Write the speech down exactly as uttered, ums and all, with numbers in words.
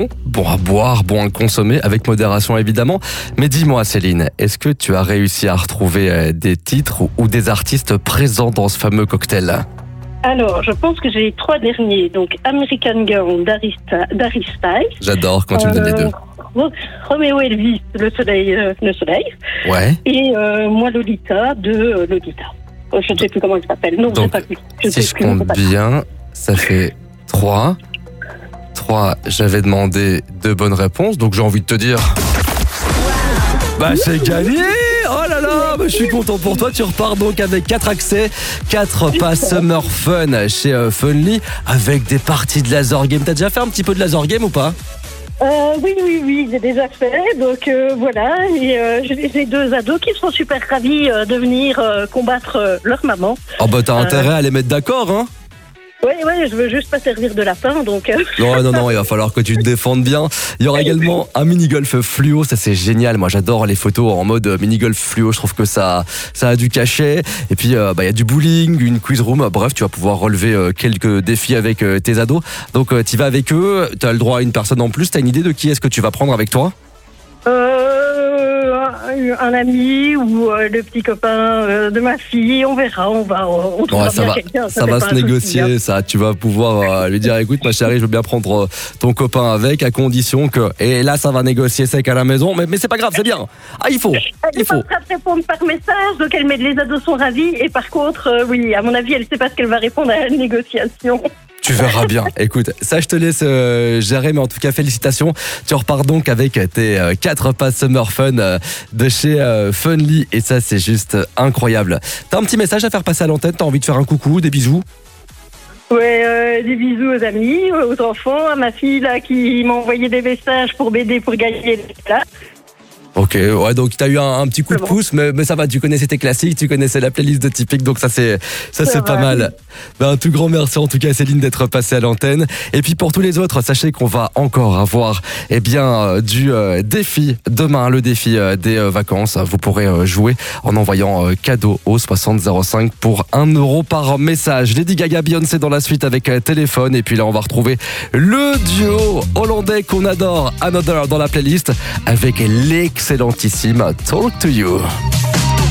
bon, bon à boire, bon à consommer, avec modération évidemment. Mais dis-moi Céline, est-ce que tu as réussi à retrouver des titres ou des artistes présents dans ce fameux cocktail ? Alors, je pense que j'ai les trois derniers. Donc, American Girl d'Harry Styles. J'adore quand tu me donnes les deux. Euh, Roméo Elvis, Le Soleil. Euh, le soleil. Ouais. Et euh, moi, Lolita de euh, Lolita. Je ne sais plus comment il s'appelle. Non, donc, je sais pas plus. Je si sais je plus compte bien, ça fait trois. trois. J'avais demandé deux bonnes réponses, donc j'ai envie de te dire... Bah c'est gagné. Oh là là, bah, je suis content pour toi. Tu repars donc avec quatre accès, quatre passes Summer Fun chez euh, Funly avec des parties de laser game. T'as déjà fait un petit peu de laser game ou pas ? Euh, oui, oui, oui, j'ai déjà fait, donc euh, voilà, et euh, j'ai j'ai deux ados qui sont super ravis euh, de venir euh, combattre euh, leur maman. Oh bah t'as Euh, intérêt à les mettre d'accord, hein ? Oui, oui, je veux juste pas servir de lapin, donc... Euh... Non, non, non, il va falloir que tu te défendes bien. Il y aura également un mini-golf fluo, ça c'est génial. Moi j'adore les photos en mode mini-golf fluo, je trouve que ça, ça a du cachet. Et puis euh, bah, y a du bowling, une quiz room, bref, tu vas pouvoir relever euh, quelques défis avec euh, tes ados. Donc euh, tu vas avec eux, tu as le droit à une personne en plus. Tu as une idée de qui est-ce que tu vas prendre avec toi ? Euh, un ami ou euh, le petit copain euh, de ma fille, on verra, on va, on trouvera Ouais, ça bien va, quelqu'un. ça va se négocier, souci, hein. Ça. Tu vas pouvoir euh, lui dire, écoute, ma chérie, je veux bien prendre euh, ton copain avec, à condition que. Et là, ça va négocier sec à la maison, mais, mais c'est pas grave, c'est bien. Ah, il faut. Elle il est faut. en train de répondre par message, donc elle met les ados sont ravis. Et par contre, euh, oui, à mon avis, elle sait pas ce qu'elle va répondre à la négociation. Tu verras bien. Écoute, ça je te laisse euh, gérer, mais en tout cas félicitations. Tu repars donc avec tes euh, quatre passes Summer Fun euh, de chez euh, Funly et ça c'est juste incroyable. T'as un petit message à faire passer à l'antenne, t'as envie de faire un coucou, des bisous ? Ouais, euh, des bisous aux amis, aux enfants, à ma fille là qui m'a envoyé des messages pour m'aider pour gagner des places. Ok, ouais, donc tu as eu un, un petit coup de pouce, mais, mais ça va, tu connaissais tes classiques, tu connaissais la playlist de Typique, donc ça c'est ça c'est pas mal. Ben, un tout grand merci en tout cas Céline d'être passée à l'antenne. Et puis pour tous les autres, sachez qu'on va encore avoir eh bien euh, du euh, défi demain, le défi euh, des euh, vacances. Vous pourrez euh, jouer en envoyant euh, cadeau au soixante zéro cinq pour un euro par message. Lady Gaga, Beyoncé dans la suite avec euh, téléphone. Et puis là on va retrouver le duo hollandais qu'on adore, Another dans la playlist avec l'excellent Excellentissime Talk to You.